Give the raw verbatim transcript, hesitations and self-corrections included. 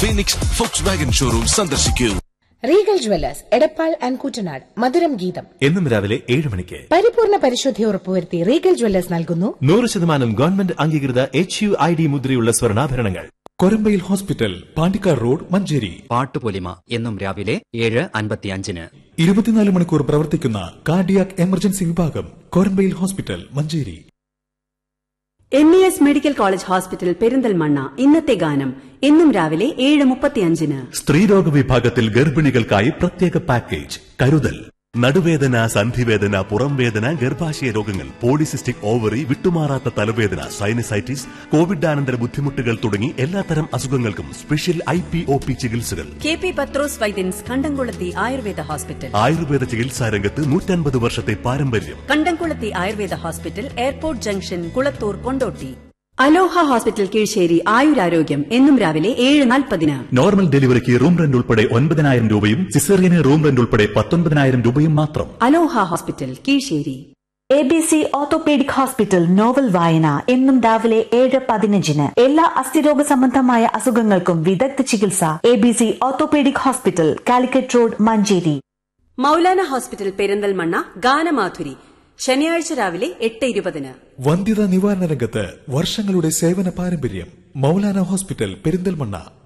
Phoenix Volkswagen showroom സന്ദർശിക്കൂ. Regal Jewellers Edappal and Koottanad മധുരം ഗീതം എന്നും രാവിലെ ഏഴ് മണിക്ക്. പരിപൂർണ പരിശുദ്ധി ഉറപ്പുവരുത്തി റീഗൽ ജ്വല്ലേഴ്സ് നൽകുന്നു നൂറ് ശതമാനം ഗവൺമെന്റ് അംഗീകൃത എച്ച് യു ഐ ഡി മുദ്രയുള്ള സ്വർണ്ണാഭരണങ്ങൾ. Korambayil hospital, Pandikkad road, Manjeri. പാട്ടുപൊലിമ എന്നും രാവിലെ ഏഴ് അൻപത്തിയഞ്ചിന്. ഇരുപത്തിനാല് മണിക്കൂർ പ്രവർത്തിക്കുന്ന കാർഡിയാക് എമർജൻസി വിഭാഗം, Korambayil hospital, Manjeri. M E S medical college hospital, Perinthalmanna. ഇന്നത്തെ ഗാനം എന്നും രാവിലെ ഏഴ് മുപ്പത്തിയഞ്ചിന്. സ്ത്രീരോഗ വിഭാഗത്തിൽ ഗർഭിണികൾക്കായി പ്രത്യേക പാക്കേജ് കരുതൽ. നടുവേദന, സന്ധിവേദന, പുറംവേദന, ഗർഭാശയ രോഗങ്ങൾ, പോളിസിസ്റ്റിക് ഓവറി, വിട്ടുമാറാത്ത തലവേദന, സൈനസൈറ്റിസ്, കോവിഡാനന്തര ബുദ്ധിമുട്ടുകൾ തുടങ്ങി എല്ലാത്തരം അസുഖങ്ങൾക്കും special I P O P ചികിത്സകൾ. കെ പി പത്രോസ് വൈദ്യൻസ് കണ്ടംകുളത്തി ആയുർവേദ ഹോസ്പിറ്റൽ. ആയുർവേദ ചികിത്സാ രംഗത്ത് നൂറ്റൻപത് വർഷത്തെ പാരമ്പര്യം. കണ്ടംകുളത്തി Ayurveda hospital, airport junction, Kulathur, Kondotty. അലോഹ ഹോസ്പിറ്റൽ കീഴ്ശേരി, ആയുരാരോഗ്യം എന്നും രാവിലെ ഏഴ് നാൽപ്പതിന്. നോർമൽ ഡെലിവറിക്ക് റൂം റെന്റ് ഉൾപ്പെടെ ഒൻപതിനായിരം രൂപയും സിസേറിയന് റൂം റെന്റ് ഉൾപ്പെടെ പത്തൊൻപതിനായിരം രൂപയും മാത്രം. അലോഹ hospital Kizhisseri. A B C orthopaedic hospital novel വായന എന്നും രാവിലെ ഏഴ് പതിനഞ്ചിന്. എല്ലാ അസ്ഥിരോഗ സംബന്ധമായ അസുഖങ്ങൾക്കും വിദഗ്ധ ചികിത്സ. A B C orthopaedic hospital, Calicut road, Manjeri. Maulana hospital, Perinthalmanna. ഗാനമാധുരി ശനിയാഴ്ച രാവിലെ എട്ട് ഇരുപതിന്. വന്ധ്യതാ നിവാരണ രംഗത്ത് വർഷങ്ങളുടെ സേവന പാരമ്പര്യം. മൗലാന ഹോസ്പിറ്റൽ, പെരിന്തൽമണ്ണ.